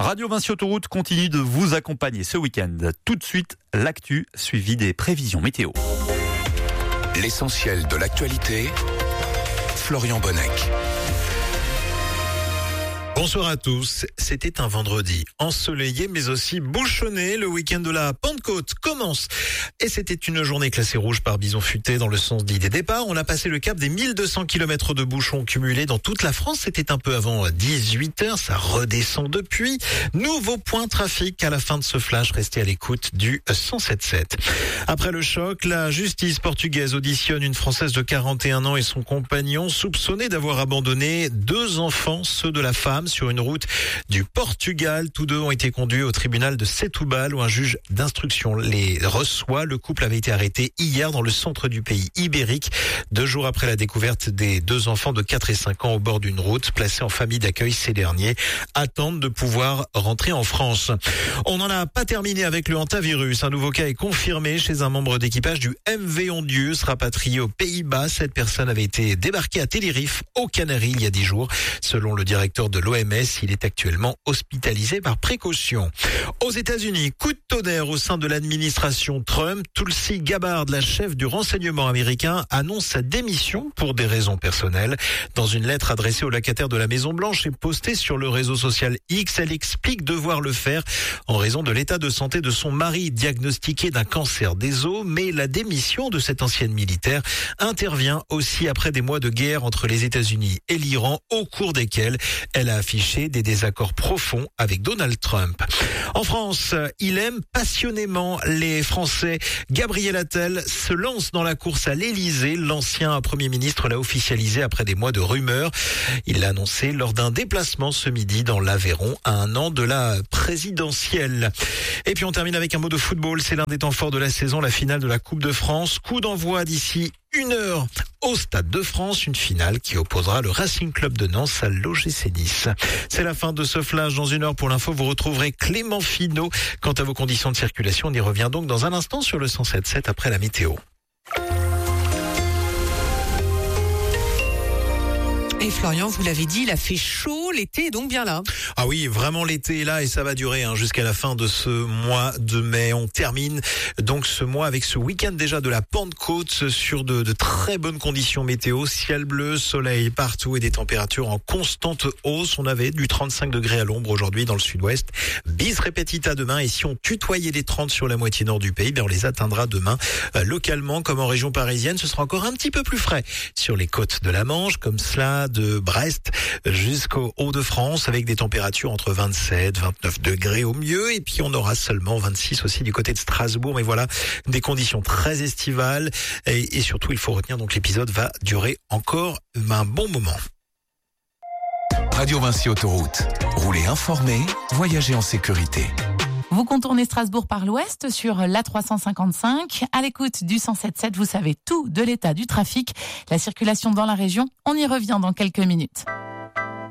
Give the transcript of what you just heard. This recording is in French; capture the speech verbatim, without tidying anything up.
Radio Vinci Autoroute continue de vous accompagner ce week-end. Tout de suite, l'actu suivi des prévisions météo. L'essentiel de l'actualité, Florian Bonnec. Bonsoir à tous. C'était un vendredi ensoleillé mais aussi bouchonné. Le week-end de la Pentecôte commence. Et c'était une journée classée rouge par Bison Futé dans le sens dit des départs. On a passé le cap des mille deux cents kilomètres de bouchons cumulés dans toute la France. C'était un peu avant dix-huit heures. Ça redescend depuis. Nouveau point trafic à la fin de ce flash. Restez à l'écoute du cent sept sept. Après le choc, la justice portugaise auditionne une Française de quarante et un ans et son compagnon soupçonnés d'avoir abandonné deux enfants, ceux de la femme, sur une route du Portugal. Tous deux ont été conduits au tribunal de Setúbal où un juge d'instruction les reçoit. Le couple avait été arrêté hier dans le centre du pays ibérique, deux jours après la découverte des deux enfants de quatre et cinq ans au bord d'une route. Placés en famille d'accueil, ces derniers attendent de pouvoir rentrer en France. On n'en a pas terminé avec le hantavirus. Un nouveau cas est confirmé chez un membre d'équipage du M V Ondius, rapatrié aux Pays-Bas. Cette personne avait été débarquée à Tenerife, aux Canaries, il y a dix jours. Selon le directeur de l'O M S, il est actuellement hospitalisé par précaution. Aux États-Unis, coup de tonnerre au sein de l'administration Trump. Tulsi Gabbard, la chef du renseignement américain, annonce sa démission pour des raisons personnelles. Dans une lettre adressée aux locataires de la Maison-Blanche et postée sur le réseau social X, elle explique devoir le faire en raison de l'état de santé de son mari, diagnostiqué d'un cancer des os. Mais la démission de cette ancienne militaire intervient aussi après des mois de guerre entre les États-Unis et l'Iran, au cours desquels elle a affiché des désaccords profonds avec Donald Trump. En France, il aime passionnément les Français. Gabriel Attal se lance dans la course à l'Élysée. L'ancien Premier ministre l'a officialisé après des mois de rumeurs. Il l'a annoncé lors d'un déplacement ce midi dans l'Aveyron à un an de la présidentielle. Et puis on termine avec un mot de football. C'est l'un des temps forts de la saison, la finale de la Coupe de France. Coup d'envoi d'ici une heure au Stade de France, une finale qui opposera le Racing Club de Nantes à l'O G C Nice. C'est la fin de ce flash. Dans une heure pour l'info, vous retrouverez Clément Finot. Quant à vos conditions de circulation, on y revient donc dans un instant sur le cent sept sept après la météo. Et Florian, vous l'avez dit, il a fait chaud, l'été est donc bien là. Ah oui, vraiment l'été est là et ça va durer hein, jusqu'à la fin de ce mois de mai. On termine donc ce mois avec ce week-end déjà de la Pentecôte sur de, de très bonnes conditions météo. Ciel bleu, soleil partout et des températures en constante hausse. On avait du trente-cinq degrés à l'ombre aujourd'hui dans le sud-ouest. Bis repetita demain et si on tutoyait les trente sur la moitié nord du pays, ben on les atteindra demain euh, localement comme en région parisienne. Ce sera encore un petit peu plus frais sur les côtes de la Manche comme cela, de Brest jusqu'au Hauts-de-France avec des températures entre vingt-sept, vingt-neuf degrés au mieux et puis on aura seulement vingt-six aussi du côté de Strasbourg. Mais voilà, des conditions très estivales et, et surtout il faut retenir donc l'épisode va durer encore un bon moment. Radio Vinci Autoroute. Roulez informé, voyagez en sécurité. Vous contournez Strasbourg par l'ouest sur l'A trois cent cinquante-cinq. À l'écoute du cent sept sept, vous savez tout de l'état du trafic, la circulation dans la région. On y revient dans quelques minutes.